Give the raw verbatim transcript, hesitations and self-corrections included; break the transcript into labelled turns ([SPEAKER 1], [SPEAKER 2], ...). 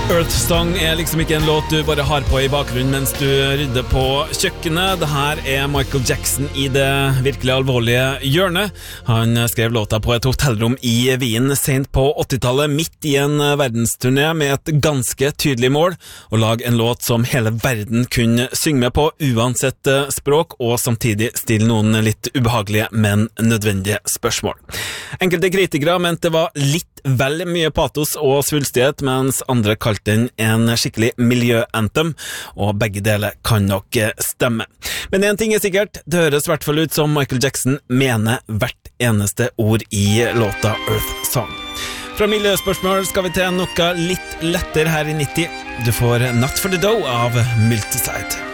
[SPEAKER 1] Earth Song er liksom ikke en låt du bare har på i bakgrunnen mens du rydder på kjøkkenet. Det her er Michael Jackson i det virkelig alvorlige hjørnet. Han skrev låta på et hotellrom i Wien sent på åttitallet, midt i en verdensturné med et ganske tydelig mål, å lage en låt som hele verden kunne synge med på uansett språk, og samtidig stille noen litt ubehagelige, men nødvendige spørsmål. Enkelte kritikere mente det var litt vel mye patos og svulstighet, mens andre kalte den en skikkelig miljøanthem, og begge deler kan nok stemme. Men en ting er sikkert, det høres i hvert fall ut som Michael Jackson mener hvert eneste ord i låta Earth Song. Fra miljøspørsmål skal vi til noe litt lettere her i nitti. Du får Not for the Dough av Multiside.